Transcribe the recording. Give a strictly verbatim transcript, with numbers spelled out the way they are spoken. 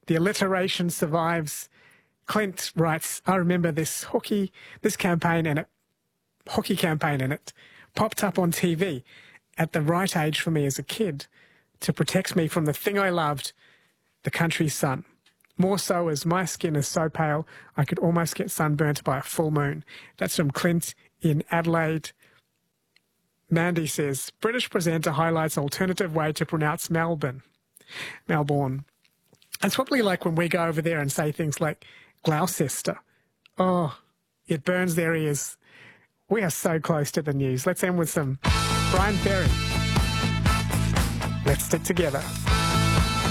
The alliteration survives. Clint writes, I remember this hockey, this campaign and it, hockey campaign and it popped up on T V at the right age for me as a kid to protect me from the thing I loved, the country's sun. More so as my skin is so pale, I could almost get sunburnt by a full moon. That's from Clint in Adelaide. Mandy says, British presenter highlights alternative way to pronounce Melbourne. Melbourne. It's probably like when we go over there and say things like Gloucester. Oh, it burns their ears. We are so close to the news. Let's end with some Brian Ferry. Let's stick together.